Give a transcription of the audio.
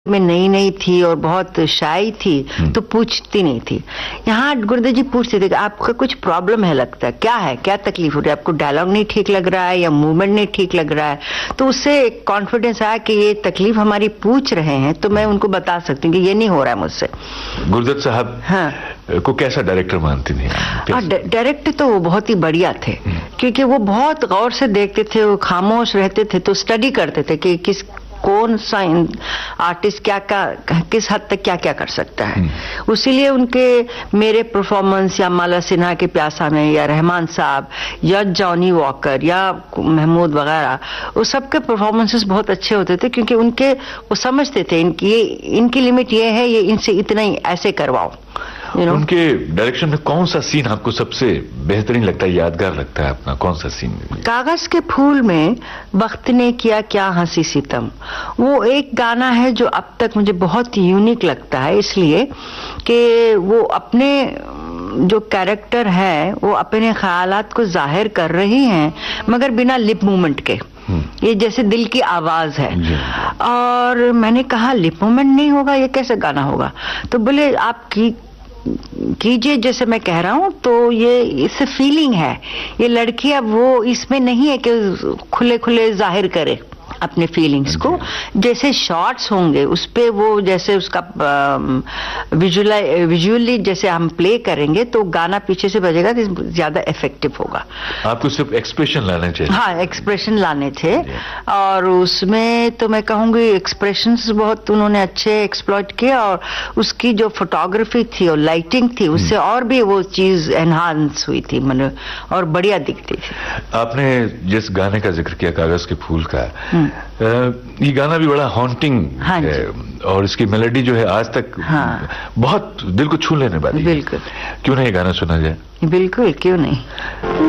में नई नई थी और बहुत शाई थी तो पूछती नहीं थी। यहाँ गुरुदेव जी पूछते थे कि आपका कुछ प्रॉब्लम है, लगता है क्या है, क्या तकलीफ हो रही है, आपको डायलॉग नहीं ठीक लग रहा है या मूवमेंट नहीं ठीक लग रहा है। तो उससे एक कॉन्फिडेंस आया कि ये तकलीफ हमारी पूछ रहे हैं तो मैं उनको बता सकती हूँ कि ये नहीं हो रहा है मुझसे। गुरुदत्त साहब को कैसा डायरेक्टर मानती थी? डायरेक्टर तो वो बहुत ही बढ़िया थे, क्योंकि वो बहुत गौर से देखते थे, वो खामोश रहते थे तो स्टडी करते थे कि कौन सा आर्टिस्ट किस हद तक क्या क्या कर सकता है। उसीलिए उनके मेरे परफॉर्मेंस या माला सिन्हा के प्यासा में या रहमान साहब या जॉनी वॉकर या महमूद वगैरह, वो सबके परफॉर्मेंसेस बहुत अच्छे होते थे, क्योंकि वो समझते थे इनकी लिमिट ये है, ये इनसे इतना ही ऐसे करवाओ। उनके डायरेक्शन में कौन सा सीन आपको सबसे बेहतरीन लगता है, यादगार लगता है अपना? कौन सा सीन? कागज के फूल में वक्त ने किया क्या हंसी सितम, वो एक गाना है जो अब तक मुझे बहुत यूनिक लगता है, इसलिए कि वो अपने जो कैरेक्टर है वो अपने ख्यालात को जाहिर कर रही हैं मगर बिना लिप मूवमेंट के। ये जैसे दिल की आवाज है। और मैंने कहा लिप मूवमेंट नहीं होगा, ये कैसे गाना होगा? तो बोले आप कीजिए जैसे मैं कह रहा हूं। तो ये इससे फीलिंग है, ये लड़की अब वो इसमें नहीं है कि खुले खुले जाहिर करे अपने फीलिंग्स को। जैसे शॉट्स होंगे उस पे वो जैसे उसका विजुअली जैसे हम प्ले करेंगे तो गाना पीछे से बजेगा तो ज्यादा इफेक्टिव होगा। आपको सिर्फ एक्सप्रेशन लाने चाहिए। हाँ, एक्सप्रेशन लाने थे। और उसमें तो मैं कहूंगी एक्सप्रेशंस बहुत उन्होंने अच्छे एक्सप्लॉइट किए, और उसकी जो फोटोग्राफी थी और लाइटिंग थी उससे और भी वो चीज एनहांस हुई थी, मतलब और बढ़िया दिखती थी। आपने जिस गाने का जिक्र किया कागज के फूल का, ये गाना भी बड़ा हॉन्टिंग है और इसकी मेलोडी जो है आज तक बहुत दिल को छू लेने वाली है। बिल्कुल, क्यों नहीं ये गाना सुना जाए? बिल्कुल, क्यों नहीं।